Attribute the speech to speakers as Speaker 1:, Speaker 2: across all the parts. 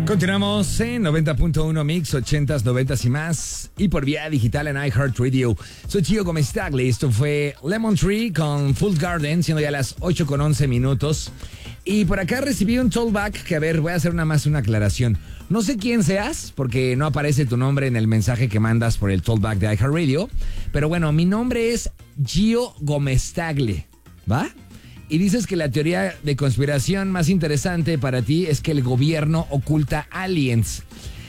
Speaker 1: Continuamos en 90.1 Mix, 80s, 90s y más. Y por vía digital en iHeartRadio. Soy Gio Gómez Tagle. Esto fue Lemon Tree con Full Garden, siendo ya las 8:11. Y por acá recibí un tollback que, a ver, voy a hacer una aclaración. No sé quién seas, porque no aparece tu nombre en el mensaje que mandas por el tollback de iHeartRadio. Pero bueno, mi nombre es Gio Gómez Tagle, ¿va? Y dices que la teoría de conspiración más interesante para ti es que el gobierno oculta aliens.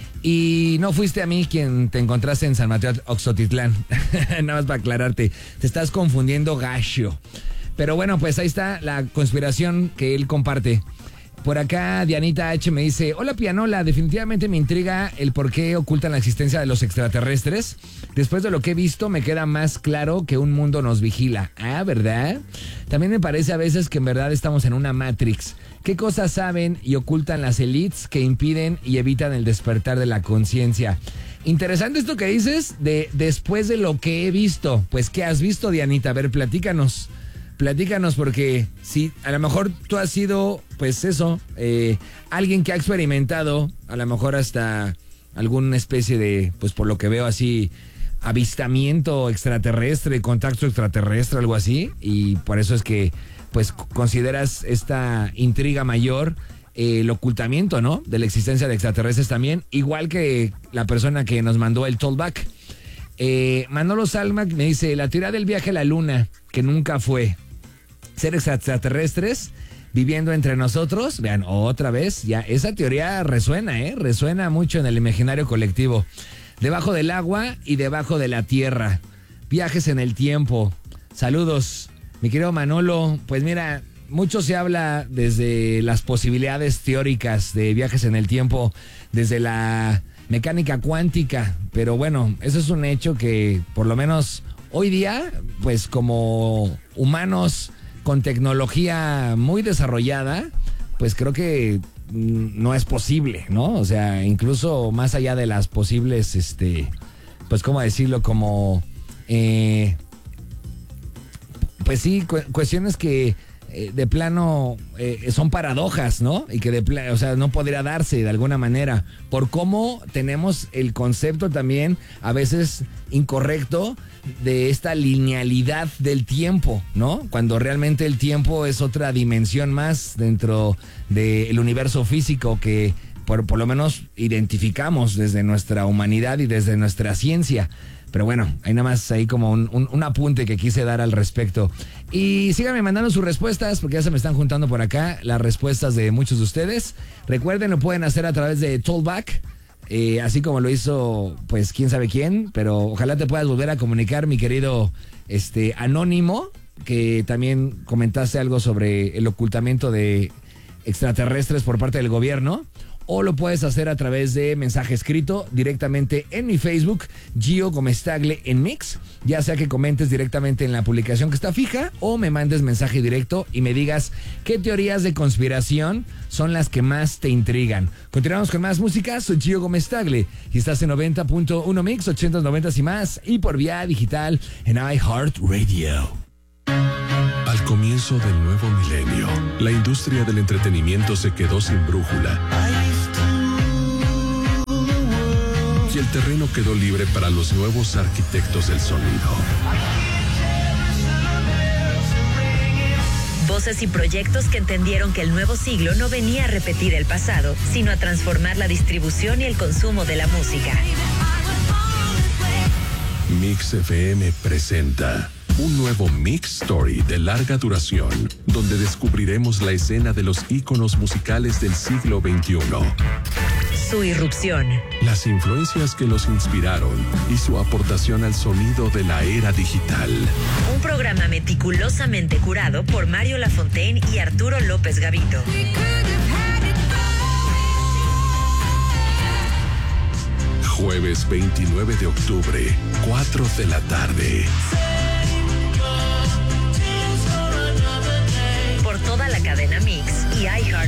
Speaker 1: Y no fuiste a mí quien te encontraste en San Mateo Oxotitlán. Nada más para aclararte. Te estás confundiendo gacho. Pero bueno, pues ahí está la conspiración que él comparte. Por acá Dianita H me dice: hola Pianola, definitivamente me intriga el por qué ocultan la existencia de los extraterrestres. Después de lo que he visto me queda más claro que un mundo nos vigila. Ah, ¿verdad? También me parece a veces que en verdad estamos en una Matrix. ¿Qué cosas saben y ocultan las elites que impiden y evitan el despertar de la conciencia? Interesante esto que dices de después de lo que he visto. Pues, ¿qué has visto, Dianita? A ver, platícanos. Platícanos, porque si a lo mejor tú has sido, pues eso, alguien que ha experimentado, a lo mejor hasta alguna especie de, pues por lo que veo así, avistamiento extraterrestre, contacto extraterrestre, algo así, y por eso es que, pues, consideras esta intriga mayor, el ocultamiento, ¿no?, de la existencia de extraterrestres también, igual que la persona que nos mandó el tollback. Manolo Salma me dice: la teoría del viaje a la luna, que nunca fue. Seres extraterrestres viviendo entre nosotros. Vean, otra vez, ya esa teoría resuena mucho en el imaginario colectivo. Debajo del agua y debajo de la tierra. Viajes en el tiempo. Saludos, mi querido Manolo. Pues mira, mucho se habla desde las posibilidades teóricas de viajes en el tiempo, desde la mecánica cuántica, pero bueno, eso es un hecho que por lo menos hoy día, pues como humanos con tecnología muy desarrollada, pues creo que no es posible, ¿no? O sea, incluso más allá de las posibles, pues cómo decirlo, como, pues sí, cuestiones que de plano son paradojas, ¿no? Y que o sea, no podría darse de alguna manera por cómo tenemos el concepto también a veces incorrecto de esta linealidad del tiempo, ¿no? Cuando realmente el tiempo es otra dimensión más dentro del universo físico que por lo menos identificamos desde nuestra humanidad y desde nuestra ciencia. Pero bueno, hay nada más ahí como un apunte que quise dar al respecto. Y síganme mandando sus respuestas, porque ya se me están juntando por acá las respuestas de muchos de ustedes. Recuerden, lo pueden hacer a través de Tollback, así como lo hizo, pues, quién sabe quién. Pero ojalá te puedas volver a comunicar, mi querido Anónimo, que también comentaste algo sobre el ocultamiento de extraterrestres por parte del gobierno. O lo puedes hacer a través de mensaje escrito directamente en mi Facebook, Gio Gómez Tagle en Mix. Ya sea que comentes directamente en la publicación que está fija o me mandes mensaje directo y me digas qué teorías de conspiración son las que más te intrigan. Continuamos con más música. Soy Gio Gómez Tagle y estás en 90.1 Mix, 80s, 90s y más. Y por vía digital en iHeartRadio.
Speaker 2: Al comienzo del nuevo milenio, la industria del entretenimiento se quedó sin brújula. Y el terreno quedó libre para los nuevos arquitectos del sonido.
Speaker 3: Voces y proyectos que entendieron que el nuevo siglo no venía a repetir el pasado, sino a transformar la distribución y el consumo de la música.
Speaker 2: Mix FM presenta un nuevo Mix Story de larga duración, donde descubriremos la escena de los íconos musicales del siglo XXI.
Speaker 3: Su irrupción.
Speaker 2: Las influencias que los inspiraron y su aportación al sonido de la era digital.
Speaker 3: Un programa meticulosamente curado por Mario Lafontaine y Arturo López Gavito.
Speaker 2: Jueves 29 de octubre, 4 de la tarde.
Speaker 3: Por toda la cadena Mix y iHeart.